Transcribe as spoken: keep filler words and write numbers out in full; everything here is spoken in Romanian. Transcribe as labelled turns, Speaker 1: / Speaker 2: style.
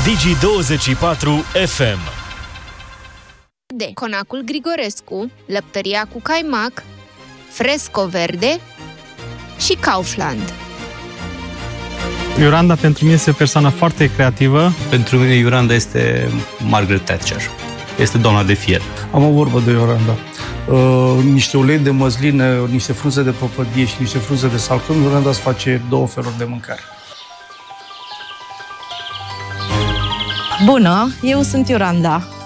Speaker 1: Digi douăzeci și patru F M.
Speaker 2: De Conacul Grigorescu, Lăptăria cu Caimac, Fresco Verde și Kaufland.
Speaker 3: Iolanda pentru mine este o persoană foarte creativă.
Speaker 4: Pentru mine Iolanda este Margaret Thatcher. Este doamna de fier.
Speaker 5: Am o vorbă de Iolanda. Uh, niște ulei de măsline, niște frunze de păpădie și niște frunze de salcâm, Iolanda îți face două feluri de mâncare.
Speaker 6: Bună, eu sunt Iolanda.